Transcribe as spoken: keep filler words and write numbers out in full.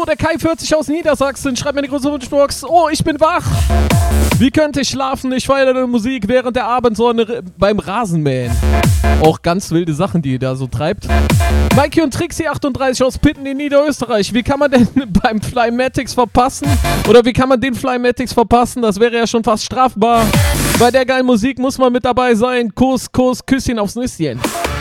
der Kai vierzig aus Niedersachsen schreibt mir eine große Wunschbox. Oh, ich bin wach. Wie könnte ich schlafen? Ich feiere deine Musik während der Abendsonne beim Rasenmähen. Auch ganz wilde Sachen, die ihr da so treibt. Mikey und Trixie achtunddreißig aus Pitten in Niederösterreich. Wie kann man denn beim Flymatics verpassen? Oder wie kann man den Flymatics verpassen? Das wäre ja schon fast strafbar. Bei der geilen Musik muss man mit dabei sein. Kuss, Kuss, Küsschen aufs Nüsschen.